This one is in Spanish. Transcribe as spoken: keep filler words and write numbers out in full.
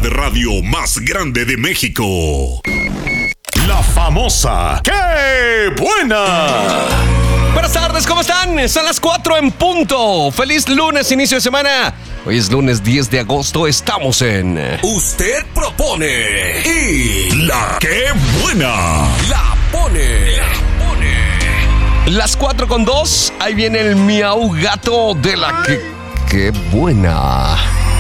de radio más grande de México. La famosa ¡Qué buena! Buenas tardes, ¿cómo están? Son las cuatro en punto. Feliz lunes, inicio de semana. Hoy es lunes diez de agosto, estamos en... Usted propone y la ¡Qué buena! La pone. La pone. Las cuatro con dos, ahí viene el miau gato de la que... ¡Qué buena!